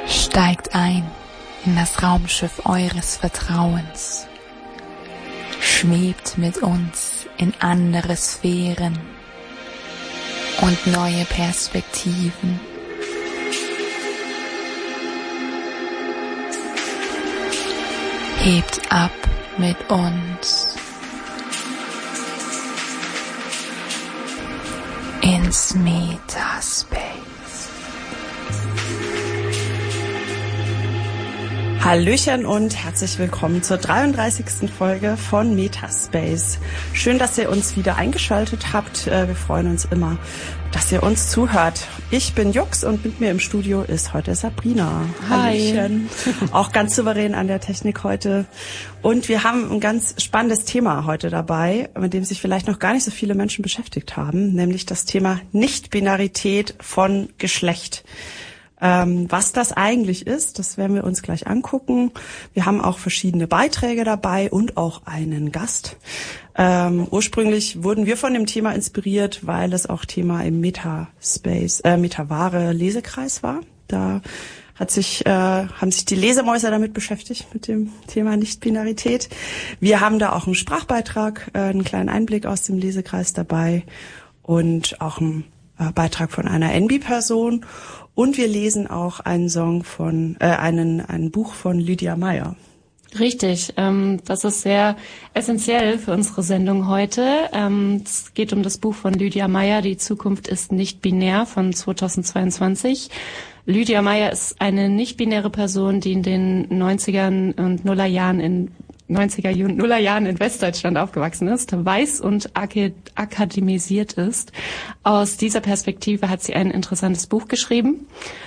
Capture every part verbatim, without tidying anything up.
Steigt ein in das Raumschiff eures Vertrauens. Schwebt mit uns in andere Sphären und neue Perspektiven. Hebt ab mit uns ins Metaspace. Hallöchen und herzlich willkommen zur dreiunddreißigsten Folge von Metaspace. Schön, dass ihr uns wieder eingeschaltet habt. Wir freuen uns immer, dass ihr uns zuhört. Ich bin Jux und mit mir im Studio ist heute Sabrina. Hi. Hallöchen. Auch ganz souverän an der Technik heute. Und wir haben ein ganz spannendes Thema heute dabei, mit dem sich vielleicht noch gar nicht so viele Menschen beschäftigt haben, nämlich das Thema Nicht-Binarität von Geschlecht. Ähm, was das eigentlich ist, das werden wir uns gleich angucken. Wir haben auch verschiedene Beiträge dabei und auch einen Gast. Ähm, ursprünglich wurden wir von dem Thema inspiriert, weil es auch Thema im Metaspace, äh, Metaware Lesekreis war. Da hat sich, äh, haben sich die Lesemäuser damit beschäftigt, mit dem Thema Nicht-Binarität. Wir haben da auch einen Sprachbeitrag, äh, einen kleinen Einblick aus dem Lesekreis dabei und auch einen äh, Beitrag von einer N B-Person. Und wir lesen auch einen Song von, äh, einen, ein Buch von Lydia Meyer. Richtig, ähm, das ist sehr essentiell für unsere Sendung heute. Ähm, es geht um das Buch von Lydia Meyer, Die Zukunft ist nicht binär von zweitausendzweiundzwanzig. Lydia Meyer ist eine nicht-binäre Person, die in den neunzigern und Nullerjahren in neunziger und Nullerjahren in Westdeutschland aufgewachsen ist, weiß und akademisiert ist. Aus dieser Perspektive hat sie ein interessantes Buch geschrieben.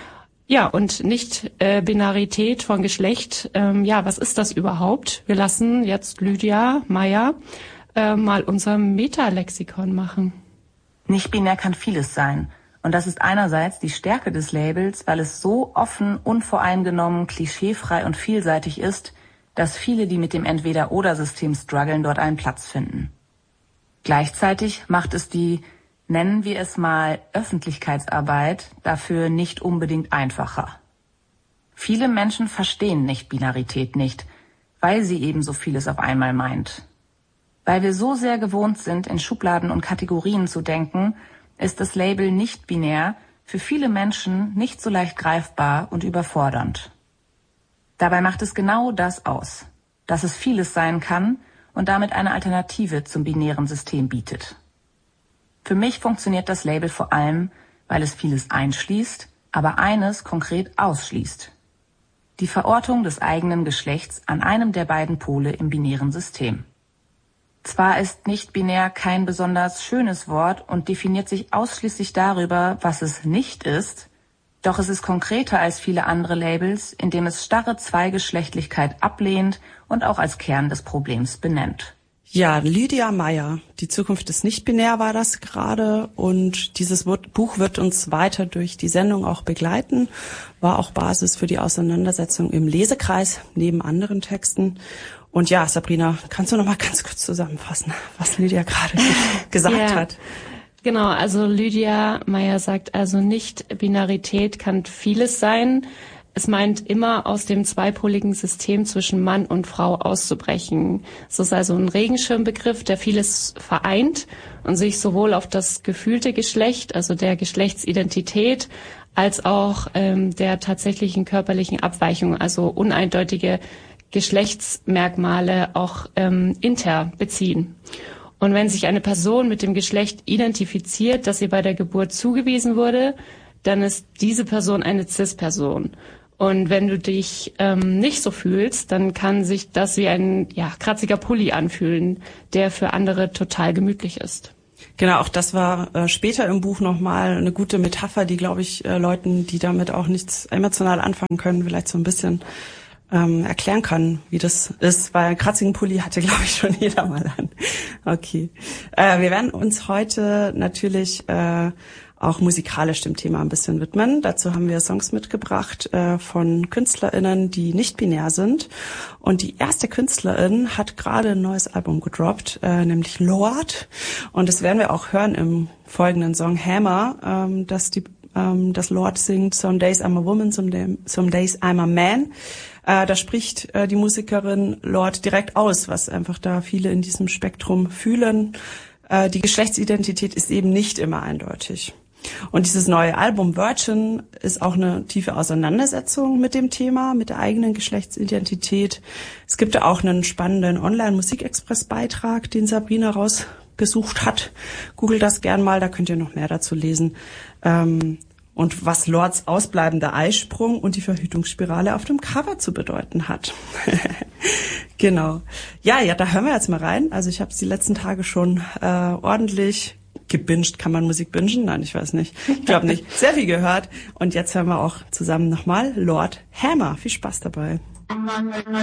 Ja, und Nicht-Binarität von Geschlecht, ähm, ja, was ist das überhaupt? Wir lassen jetzt Lydia Meyer äh, mal unser Metalexikon machen. Nicht-binär kann vieles sein. Und das ist einerseits die Stärke des Labels, weil es so offen, unvoreingenommen, klischeefrei und vielseitig ist, dass viele, die mit dem Entweder-Oder-System strugglen, dort einen Platz finden. Gleichzeitig macht es die, nennen wir es mal, Öffentlichkeitsarbeit dafür nicht unbedingt einfacher. Viele Menschen verstehen Nicht-Binarität nicht, weil sie eben so vieles auf einmal meint. Weil wir so sehr gewohnt sind, in Schubladen und Kategorien zu denken, ist das Label nicht-binär für viele Menschen nicht so leicht greifbar und überfordernd. Dabei macht es genau das aus, dass es vieles sein kann und damit eine Alternative zum binären System bietet. Für mich funktioniert das Label vor allem, weil es vieles einschließt, aber eines konkret ausschließt: die Verortung des eigenen Geschlechts an einem der beiden Pole im binären System. Zwar ist nicht-binär kein besonders schönes Wort und definiert sich ausschließlich darüber, was es nicht ist, doch es ist konkreter als viele andere Labels, indem es starre Zweigeschlechtlichkeit ablehnt und auch als Kern des Problems benennt. Ja, Lydia Meyer, Die Zukunft ist nicht binär war das gerade, und dieses Buch wird uns weiter durch die Sendung auch begleiten, war auch Basis für die Auseinandersetzung im Lesekreis neben anderen Texten. Und ja, Sabrina, kannst du noch mal ganz kurz zusammenfassen, was Lydia gerade gesagt ja. hat? Genau, also Lydia Meyer sagt also, Nicht-Binarität kann vieles sein. Es meint immer, aus dem zweipoligen System zwischen Mann und Frau auszubrechen. Es ist also ein Regenschirmbegriff, der vieles vereint und sich sowohl auf das gefühlte Geschlecht, also der Geschlechtsidentität, als auch ähm, der tatsächlichen körperlichen Abweichung, also uneindeutige Geschlechtsmerkmale auch ähm, inter beziehen. Und wenn sich eine Person mit dem Geschlecht identifiziert, das ihr bei der Geburt zugewiesen wurde, dann ist diese Person eine Cis-Person. Und wenn du dich ähm, nicht so fühlst, dann kann sich das wie ein ja, kratziger Pulli anfühlen, der für andere total gemütlich ist. Genau, auch das war äh, später im Buch nochmal eine gute Metapher, die, glaube ich, äh, Leuten, die damit auch nichts emotional anfangen können, vielleicht so ein bisschen ähm, erklären kann, wie das ist, weil einen kratzigen Pulli hatte, glaube ich, schon jeder mal an. Okay. Äh, wir werden uns heute natürlich äh, auch musikalisch dem Thema ein bisschen widmen. Dazu haben wir Songs mitgebracht äh, von KünstlerInnen, die nicht binär sind. Und die erste Künstlerin hat gerade ein neues Album gedroppt, äh, nämlich Lord. Und das werden wir auch hören im folgenden Song Hammer, ähm, das die ähm, dass Lorde singt Some Days I'm a Woman, Some, day, some Days I'm a Man. Äh, da spricht äh, die Musikerin Lorde direkt aus, was einfach da viele in diesem Spektrum fühlen. Äh, die Geschlechtsidentität ist eben nicht immer eindeutig. Und dieses neue Album Virgin ist auch eine tiefe Auseinandersetzung mit dem Thema, mit der eigenen Geschlechtsidentität. Es gibt da auch einen spannenden Online-Musikexpress-Beitrag, den Sabrina rausgesucht hat. Googelt das gern mal, da könnt ihr noch mehr dazu lesen. Ähm, und was Lordes ausbleibender Eisprung und die Verhütungsspirale auf dem Cover zu bedeuten hat. Genau. Ja, ja, da hören wir jetzt mal rein. Also ich habe es die letzten Tage schon äh, ordentlich gebinged. Kann man Musik bingen? Nein, ich weiß nicht. Ich glaube nicht. Sehr viel gehört. Und jetzt hören wir auch zusammen nochmal Lorde Hammer. Viel Spaß dabei.